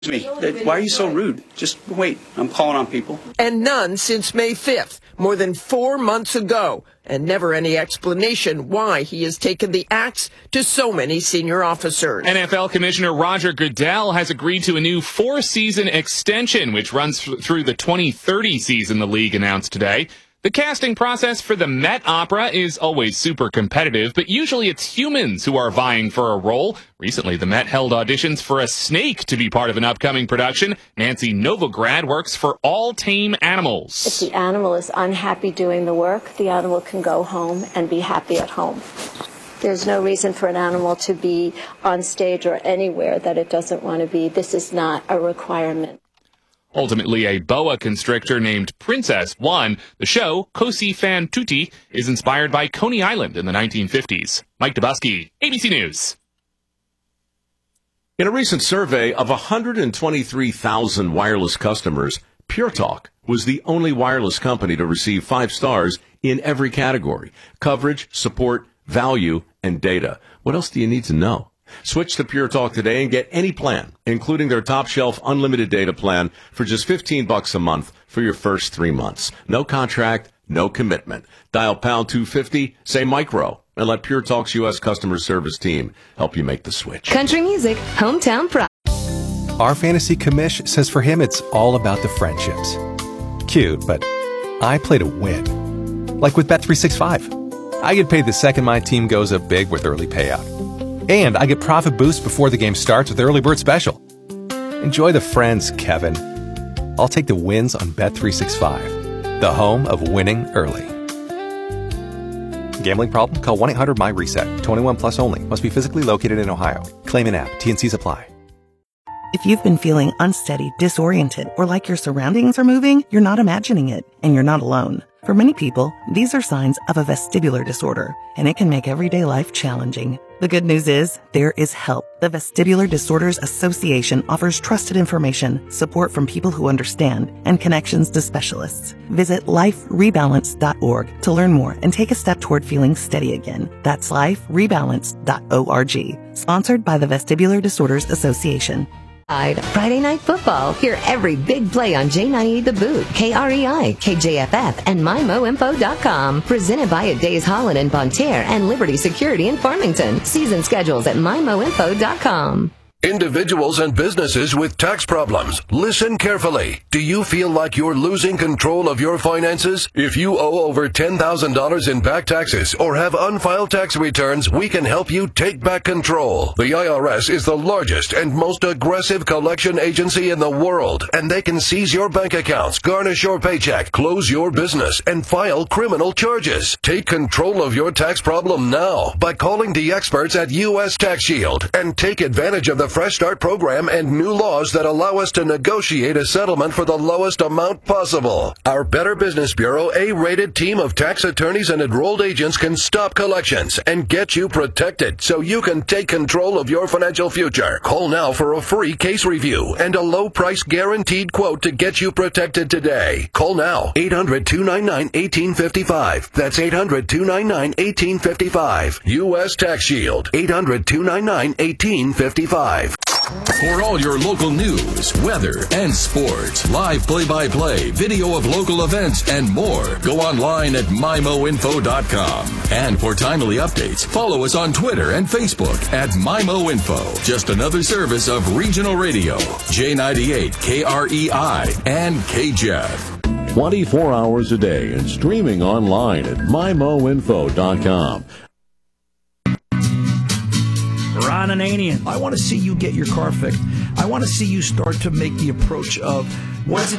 Me. Why are you so rude? Just wait. I'm calling on people. And none since May 5th, more than 4 months ago, and never any explanation why he has taken the axe to so many senior officers. NFL Commissioner Roger Goodell has agreed to a new 4-season extension, which runs through the 2030 season, the league announced today. The casting process for the Met Opera is always super competitive, but usually it's humans who are vying for a role. Recently, the Met held auditions for a snake to be part of an upcoming production. Nancy Novograd works for All Tame Animals. If the animal is unhappy doing the work, the animal can go home and be happy at home. There's no reason for an animal to be on stage or anywhere that it doesn't want to be. This is not a requirement. Ultimately, a boa constrictor named Princess won. The show, Cosi fan tutti, is inspired by Coney Island in the 1950s. Mike Dubusky, ABC News. In a recent survey of 123,000 wireless customers, Pure Talk was the only wireless company to receive 5 stars in every category: coverage, support, value, and data. What else do you need to know? Switch to Pure Talk today and get any plan, including their top-shelf unlimited data plan, for just $15 a month for your first 3 months. No contract, no commitment. Dial pound 250, say micro, and let Pure Talk's U.S. customer service team help you make the switch. Country music, hometown pride. Our fantasy commish says for him it's all about the friendships. Cute, but I play to win. Like with Bet365. I get paid the second my team goes up big with early payout. And I get profit boost before the game starts with Early Bird Special. Enjoy the friends, Kevin. I'll take the wins on Bet365, the home of winning early. Gambling problem? Call 1-800-MY-RESET. 21 plus only. Must be physically located in Ohio. Claim in app. T&Cs apply. If you've been feeling unsteady, disoriented, or like your surroundings are moving, you're not imagining it, and you're not alone. For many people, these are signs of a vestibular disorder, and it can make everyday life challenging. The good news is, there is help. The Vestibular Disorders Association offers trusted information, support from people who understand, and connections to specialists. Visit liferebalance.org to learn more and take a step toward feeling steady again. That's liferebalance.org. Sponsored by the Vestibular Disorders Association. Friday Night Football. Hear every big play on J98 The Boot, KREI, KJFF, and MyMoInfo.com. Presented by A Days Holland in Bonterre and Liberty Security in Farmington. Season schedules at MyMoInfo.com. Individuals and businesses with tax problems, listen carefully. Do you feel like you're losing control of your finances? If you owe over $10,000 in back taxes or have unfiled tax returns, we can help you take back control. The IRS is the largest and most aggressive collection agency in the world, and they can seize your bank accounts, garnish your paycheck, close your business, and file criminal charges. Take control of your tax problem now by calling the experts at U.S. Tax Shield and take advantage of the Fresh Start program and new laws that allow us to negotiate a settlement for the lowest amount possible. Our Better Business Bureau A-rated team of tax attorneys and enrolled agents can stop collections and get you protected so you can take control of your financial future. Call now for a free case review and a low price guaranteed quote to get you protected today. Call now, 800-299-1855. That's 800-299-1855. U.S. Tax Shield, 800-299-1855. For all your local news, weather, and sports, live play-by-play, video of local events, and more, go online at MyMoInfo.com. And for timely updates, follow us on Twitter and Facebook at MyMoInfo. Just another service of regional radio, J98, KREI, and KJEF. 24 hours a day and streaming online at MyMoInfo.com. Ron Ananian, I want to see you get your car fixed. I want to see you start to make the approach of what does it